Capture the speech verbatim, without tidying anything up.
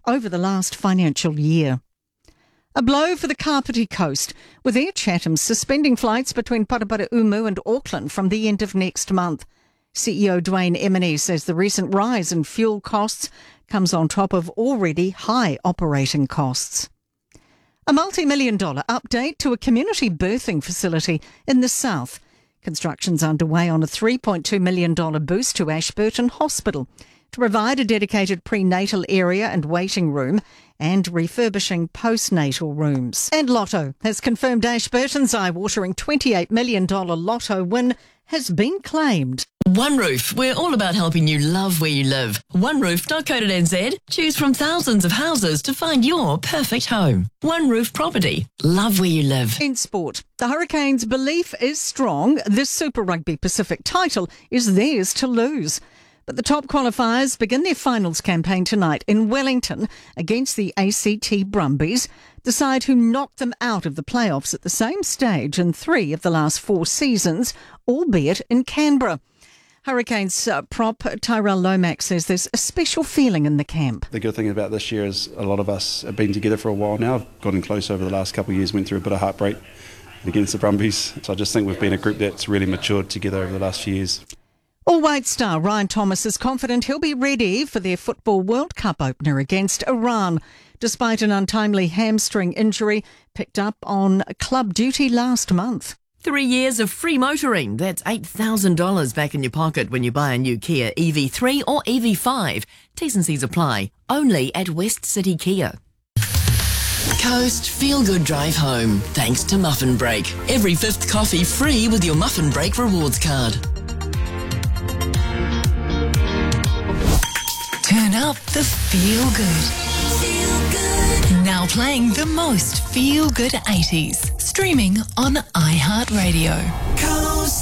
over the last financial year. A blow for the Kapiti Coast, with Air Chatham suspending flights between Paraparaumu and Auckland from the end of next month. C E O Dwayne Emini says the recent rise in fuel costs comes on top of already high operating costs. A multi-million dollar update to a community birthing facility in the south. Construction's underway on a three point two million dollars boost to Ashburton Hospital to provide a dedicated prenatal area and waiting room and refurbishing postnatal rooms. And Lotto has confirmed Ashburton's eye-watering twenty-eight million dollars Lotto win has been claimed. OneRoof, we're all about helping you love where you live. one roof dot co dot n z. Choose from thousands of houses to find your perfect home. OneRoof Property. Love where you live. In sport, the Hurricanes' belief is strong. This Super Rugby Pacific title is theirs to lose. But the top qualifiers begin their finals campaign tonight in Wellington against the A C T Brumbies, decide who knocked them out of the playoffs at the same stage in three of the last four seasons, albeit in Canberra. Hurricanes uh, prop Tyrell Lomax says there's a special feeling in the camp. The good thing about this year is a lot of us have been together for a while now. I've gotten close over the last couple of years, went through a bit of heartbreak against the Brumbies. So I just think we've been a group that's really matured together over the last few years. All-white star Ryan Thomas is confident he'll be ready for their Football World Cup opener against Iran, despite an untimely hamstring injury picked up on club duty last month. Three years of free motoring. That's eight thousand dollars back in your pocket when you buy a new Kia E V three or E V five. T's and C's apply. Only at West City Kia. Coast Feel Good Drive Home. Thanks to Muffin Break. Every fifth coffee free with your Muffin Break rewards card. Turn up the Feel Good. Feel Good. Now playing the most Feel Good eighties. Streaming on iHeartRadio.